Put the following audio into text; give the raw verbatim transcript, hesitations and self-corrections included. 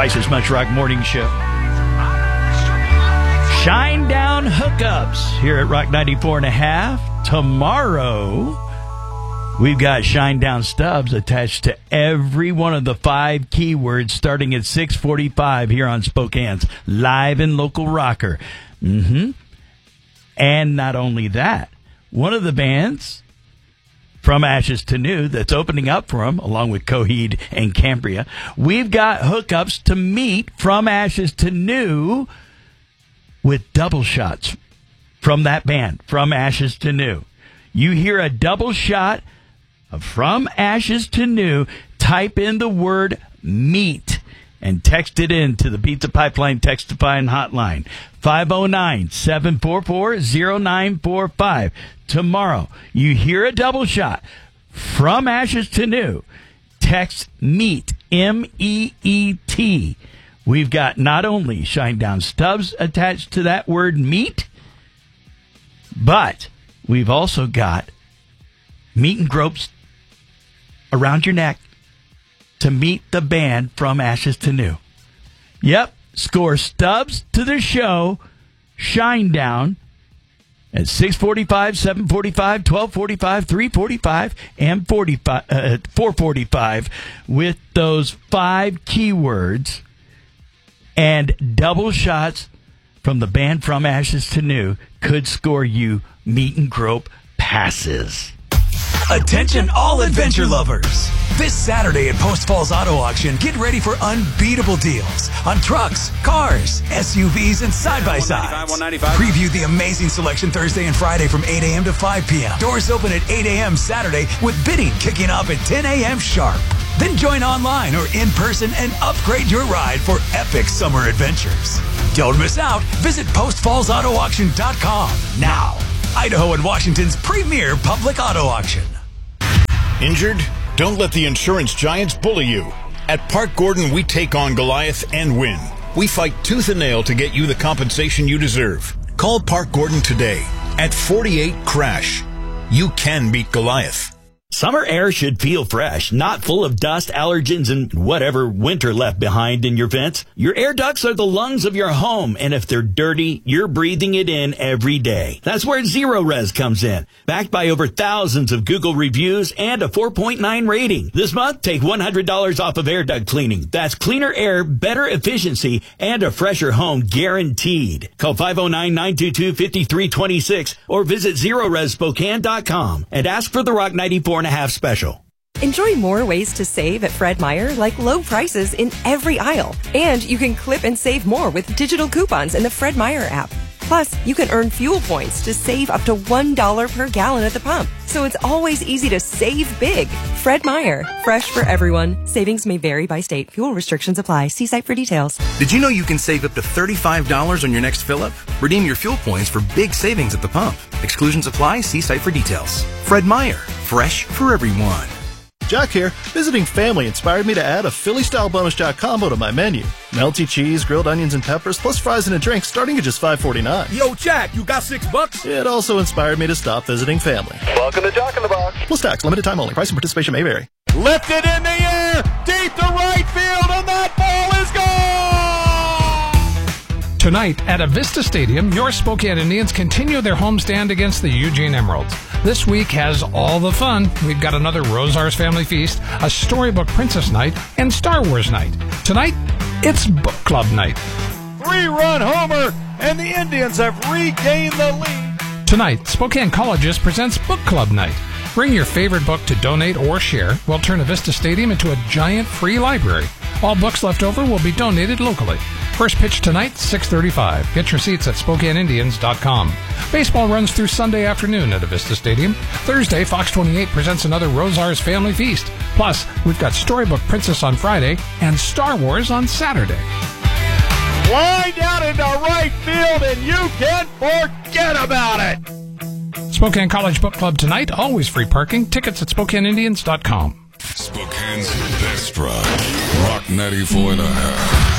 twice as much rock morning show. Shinedown hookups here at Rock ninety-four and a half. Tomorrow, we've got Shinedown stubs attached to every one of the five keywords starting at six forty-five here on Spokane's live and local rocker. Mm-hmm. And not only that, one of the bands from Ashes to New that's opening up for them, along with Coheed and Cambria, we've got hookups to meet From Ashes to New with double shots from that band, From Ashes to New. You hear a double shot of From Ashes to New, type in the word meet and text it in to the Beat the Pipeline text-to-find hotline, five oh nine, seven four four, oh nine four five. Tomorrow, you hear a double shot, From Ashes to New, text MEET, M E E T. We've got not only Shinedown stubs attached to that word meet, but we've also got meet and gropes around your neck to meet the band From Ashes to New. Yep, score stubs to the show, Shinedown, at six forty-five, seven forty-five, twelve forty-five, three forty-five, and forty-five, uh, four forty-five with those five keywords and double shots from the band From Ashes to New could score you meet and grope passes. Attention all adventure lovers. This Saturday at Post Falls Auto Auction, get ready for unbeatable deals on trucks, cars, S U Vs, and side-by-sides. Preview the amazing selection Thursday and Friday from eight a.m. to five p.m. Doors open at eight a.m. Saturday with bidding kicking off at ten a.m. sharp. Then join online or in person and upgrade your ride for epic summer adventures. Don't miss out. Visit post falls auto auction dot com now. Idaho and Washington's premier public auto auction. Injured? Don't let the insurance giants bully you. At Park Gordon, we take on Goliath and win. We fight tooth and nail to get you the compensation you deserve. Call Park Gordon today at forty-eight crash. You can beat Goliath. Summer air should feel fresh, not full of dust, allergens, and whatever winter left behind in your vents. Your air ducts are the lungs of your home, and if they're dirty, you're breathing it in every day. That's where Zero Res comes in. Backed by over thousands of Google reviews and a four point nine rating. This month, take one hundred dollars off of air duct cleaning. That's cleaner air, better efficiency, and a fresher home guaranteed. Call five oh nine, nine two two, five three two six or visit zero res spokane dot com and ask for the Rock ninety-four and a half special. Enjoy more ways to save at Fred Meyer, like low prices in every aisle. And you can clip and save more with digital coupons in the Fred Meyer app. Plus, you can earn fuel points to save up to one dollar per gallon at the pump. So it's always easy to save big. Fred Meyer, fresh for everyone. Savings may vary by state. Fuel restrictions apply. See site for details. Did you know you can save up to thirty-five dollars on your next fill-up? Redeem your fuel points for big savings at the pump. Exclusions apply. See site for details. Fred Meyer, fresh for everyone. Jack here. Visiting family inspired me to add a Philly-style bonus jack combo to my menu. Melty cheese, grilled onions and peppers, plus fries and a drink starting at just five forty-nine. Yo, Jack, you got six bucks? It also inspired me to stop visiting family. Welcome to Jack in the Box. Plus tax, limited time only. Price and participation may vary. Lifted in the air, deep to right field, and that ball is gone! Tonight at Avista Stadium, your Spokane Indians continue their homestand against the Eugene Emeralds. This week has all the fun. We've got another Rosars Family Feast, a Storybook Princess Night, and Star Wars Night. Tonight, it's Book Club Night. Three-run homer, and the Indians have regained the lead. Tonight, Spokane Colleges presents Book Club Night. Bring your favorite book to donate or share. We'll turn Avista Stadium into a giant free library. All books left over will be donated locally. First pitch tonight, six thirty-five. Get your seats at spokane indians dot com. Baseball runs through Sunday afternoon at Avista Stadium. Thursday, Fox twenty-eight presents another Rosars Family Feast. Plus, we've got Storybook Princess on Friday and Star Wars on Saturday. Line down into right field, and you can forget about it. Spokane College Book Club tonight, always free parking. Tickets at spokane indians dot com. Spokane's best rock. Rock ninety-four and a half.